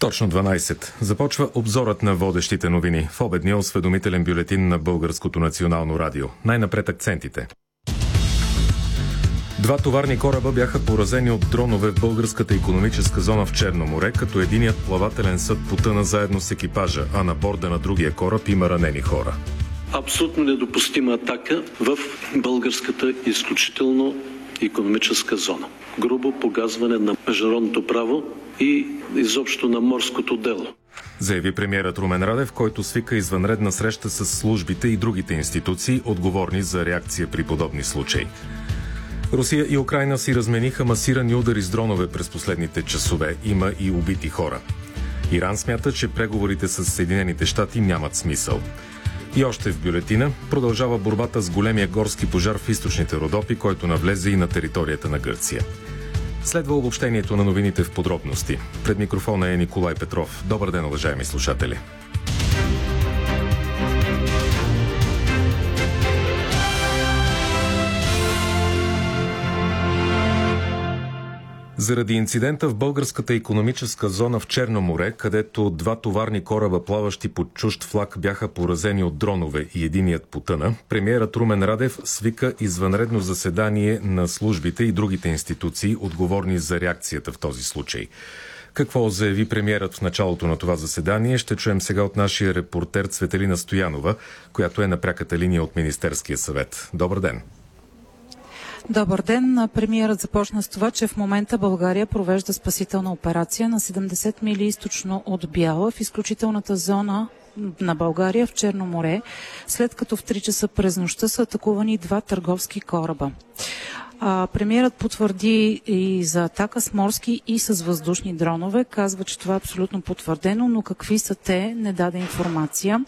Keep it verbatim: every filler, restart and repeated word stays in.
Точно дванайсет. Започва обзорът на водещите новини в обедния осведомителен бюлетин на Българското национално радио. Най-напред акцентите. Два товарни кораба бяха поразени от дронове в българската икономическа зона в Черно море, като единият плавателен съд потъна заедно с екипажа, а на борда на другия кораб има ранени хора. Абсолютно недопустима атака в българската изключително икономическа зона. Грубо погазване на международното право и изобщо на морското дело. Заяви премиерът Румен Радев, който свика извънредна среща с службите и другите институции, отговорни за реакция при подобни случаи. Русия и Украйна си размениха масирани удари с дронове през последните часове. Има и убити хора. Иран смята, че преговорите с Съединените щати нямат смисъл. И още в бюлетина продължава борбата с големия горски пожар в източните Родопи, който навлезе и на територията на Гърция. Следва обобщението на новините в подробности. Пред микрофона е Николай Петров. Добър ден, уважаеми слушатели! Заради инцидента в българската икономическа зона в Черно море, където два товарни кораба, плаващи под чужд флаг, бяха поразени от дронове и единият потъна, премиерът Румен Радев свика извънредно заседание на службите и другите институции, отговорни за реакцията в този случай. Какво заяви премиерът в началото на това заседание, ще чуем сега от нашия репортер Цветелина Стоянова, която е на пряката линия от Министерския съвет. Добър ден! Добър ден! Премиерът започна с това, че в момента България провежда спасителна операция на седемдесет мили източно от Бяла в изключителната зона на България в Черно море, след като в три часа през нощта са атакувани два търговски кораба. А, премиерът потвърди и за атака с морски и с въздушни дронове. Казва, че това е абсолютно потвърдено, но какви са те, не даде информация.